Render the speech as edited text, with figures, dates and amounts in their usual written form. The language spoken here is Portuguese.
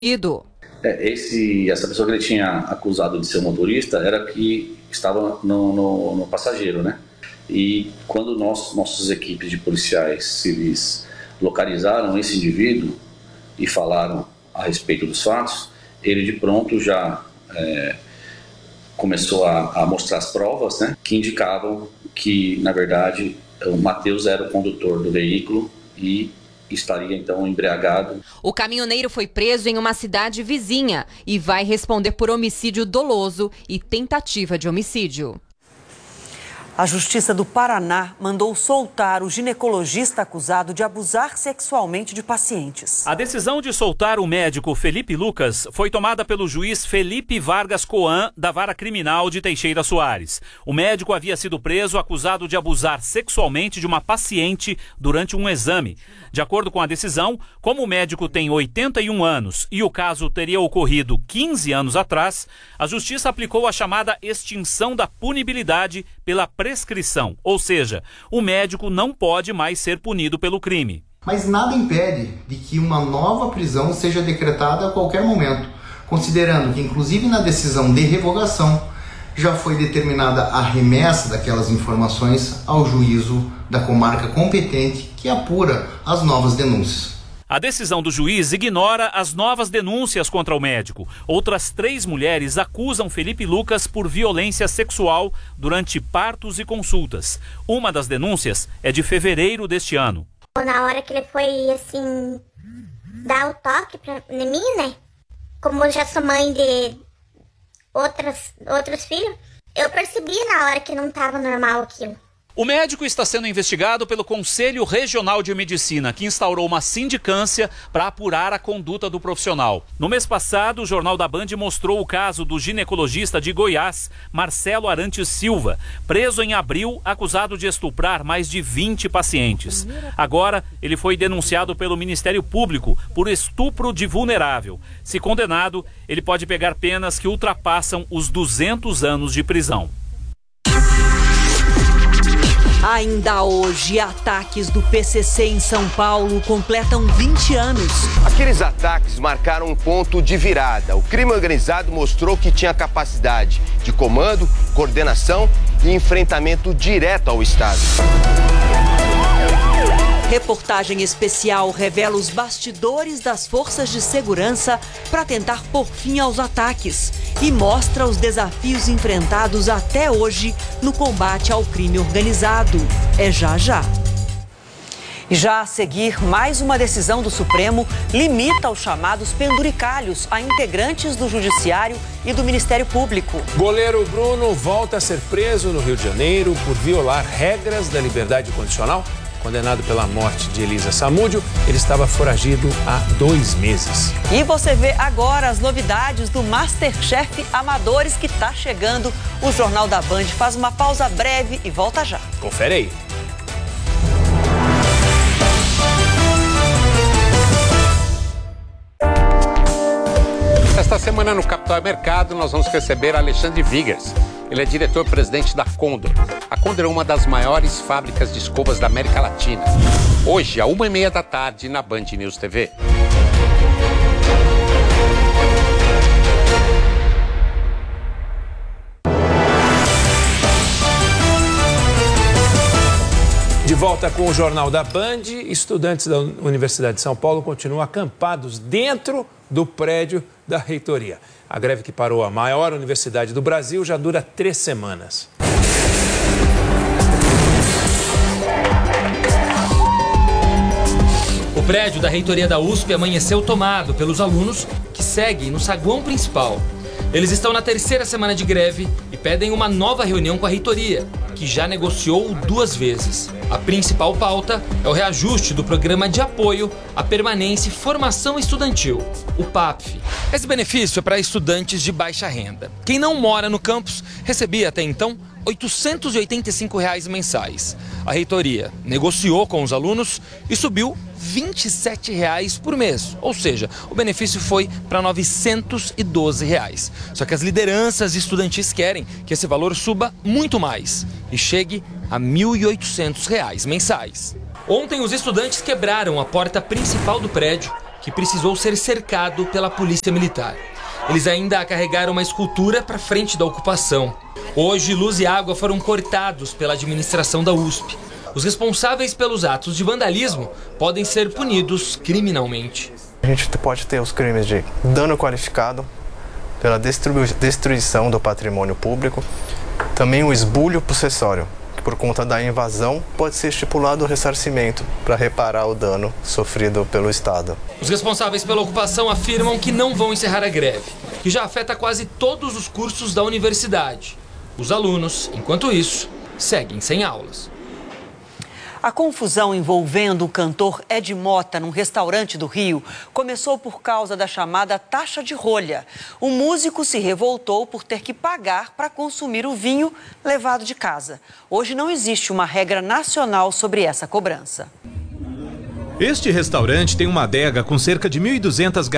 Essa pessoa que ele tinha acusado de ser o motorista era que estava no passageiro, né? E quando nossas equipes de policiais civis localizaram esse indivíduo e falaram a respeito dos fatos, ele de pronto já começou a mostrar as provas, né, que indicavam que, na verdade, o Matheus era o condutor do veículo e estaria então embriagado. O caminhoneiro foi preso em uma cidade vizinha e vai responder por homicídio doloso e tentativa de homicídio. A Justiça do Paraná mandou soltar o ginecologista acusado de abusar sexualmente de pacientes. A decisão de soltar o médico Felipe Lucas foi tomada pelo juiz Felipe Vargas Coan, da Vara Criminal de Teixeira Soares. O médico havia sido preso acusado de abusar sexualmente de uma paciente durante um exame. De acordo com a decisão, como o médico tem 81 anos e o caso teria ocorrido 15 anos atrás, a Justiça aplicou a chamada extinção da punibilidade pela prescrição, ou seja, o médico não pode mais ser punido pelo crime. Mas nada impede de que uma nova prisão seja decretada a qualquer momento, considerando que, inclusive na decisão de revogação, já foi determinada a remessa daquelas informações ao juízo da comarca competente que apura as novas denúncias. A decisão do juiz ignora as novas denúncias contra o médico. Outras 3 mulheres acusam Felipe Lucas por violência sexual durante partos e consultas. Uma das denúncias é de fevereiro deste ano. Na hora que ele foi, assim, dar o toque pra mim, né? Como eu já sou mãe de outros filhos, eu percebi na hora que não estava normal aquilo. O médico está sendo investigado pelo Conselho Regional de Medicina, que instaurou uma sindicância para apurar a conduta do profissional. No mês passado, o Jornal da Band mostrou o caso do ginecologista de Goiás, Marcelo Arantes Silva, preso em abril, acusado de estuprar mais de 20 pacientes. Agora, ele foi denunciado pelo Ministério Público por estupro de vulnerável. Se condenado, ele pode pegar penas que ultrapassam os 200 anos de prisão. Ainda hoje, ataques do PCC em São Paulo completam 20 anos. Aqueles ataques marcaram um ponto de virada. O crime organizado mostrou que tinha capacidade de comando, coordenação e enfrentamento direto ao Estado. Reportagem especial revela os bastidores das forças de segurança para tentar pôr fim aos ataques e mostra os desafios enfrentados até hoje no combate ao crime organizado. É já já. E já a seguir, mais uma decisão do Supremo limita os chamados penduricalhos a integrantes do Judiciário e do Ministério Público. Goleiro Bruno volta a ser preso no Rio de Janeiro por violar regras da liberdade condicional. Condenado pela morte de Elisa Samúdio, ele estava foragido há 2 meses. E você vê agora as novidades do MasterChef Amadores que está chegando. O Jornal da Band faz uma pausa breve e volta já. Confere aí. Esta semana no Capital Mercado nós vamos receber Alexandre Vigers. Ele é diretor-presidente da Condor. A Condor é uma das maiores fábricas de escovas da América Latina. Hoje, à 1h30 da tarde, na Band News TV. De volta com o Jornal da Band, estudantes da Universidade de São Paulo continuam acampados dentro do prédio da reitoria. A greve que parou a maior universidade do Brasil já dura 3 semanas. O prédio da reitoria da USP amanheceu tomado pelos alunos que seguem no saguão principal. Eles estão na 3ª semana de greve e pedem uma nova reunião com a reitoria, que já negociou 2 vezes. A principal pauta é o reajuste do Programa de Apoio à Permanência e Formação Estudantil, o PAPF. Esse benefício é para estudantes de baixa renda. Quem não mora no campus recebia até então R$ 885 mensais. A reitoria negociou com os alunos e subiu R$ 27 por mês, ou seja, o benefício foi para R$ 912. Só que as lideranças estudantis querem que esse valor suba muito mais e chegue a R$ 1.800 mensais. Ontem os estudantes quebraram a porta principal do prédio que precisou ser cercado pela polícia militar. Eles ainda carregaram uma escultura para frente da ocupação. Hoje, luz e água foram cortados pela administração da USP. Os responsáveis pelos atos de vandalismo podem ser punidos criminalmente. A gente pode ter os crimes de dano qualificado, pela destruição do patrimônio público, também o esbulho possessório, que por conta da invasão pode ser estipulado o ressarcimento para reparar o dano sofrido pelo Estado. Os responsáveis pela ocupação afirmam que não vão encerrar a greve, que já afeta quase todos os cursos da universidade. Os alunos, enquanto isso, seguem sem aulas. A confusão envolvendo o cantor Ed Mota num restaurante do Rio começou por causa da chamada taxa de rolha. O músico se revoltou por ter que pagar para consumir o vinho levado de casa. Hoje não existe uma regra nacional sobre essa cobrança. Este restaurante tem uma adega com cerca de 1.200